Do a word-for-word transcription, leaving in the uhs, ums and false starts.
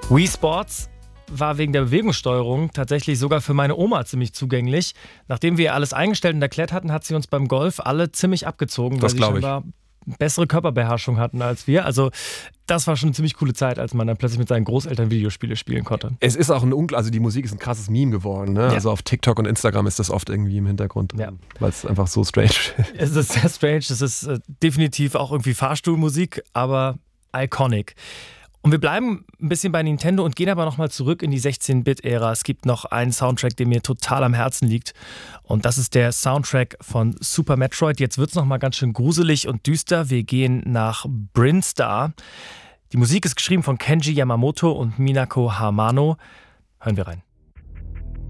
Wii Sports war wegen der Bewegungssteuerung tatsächlich sogar für meine Oma ziemlich zugänglich. Nachdem wir alles eingestellt und erklärt hatten, hat sie uns beim Golf alle ziemlich abgezogen, Das weil sie glaub ich. scheinbar bessere Körperbeherrschung hatten als wir. Also das war schon eine ziemlich coole Zeit, als man dann plötzlich mit seinen Großeltern Videospiele spielen konnte. Es ist auch ein Ungl- also die Musik ist ein krasses Meme geworden, ne? Ja. Also auf TikTok und Instagram ist das oft irgendwie im Hintergrund, Ja. weil es einfach so strange ist. Es ist sehr strange, es ist äh, definitiv auch irgendwie Fahrstuhlmusik, aber iconic. Und wir bleiben ein bisschen bei Nintendo und gehen aber nochmal zurück in die sechzehn-Bit-Ära. Es gibt noch einen Soundtrack, der mir total am Herzen liegt. Und das ist der Soundtrack von Super Metroid. Jetzt wird es nochmal ganz schön gruselig und düster. Wir gehen nach Brinstar. Die Musik ist geschrieben von Kenji Yamamoto und Minako Hamano. Hören wir rein.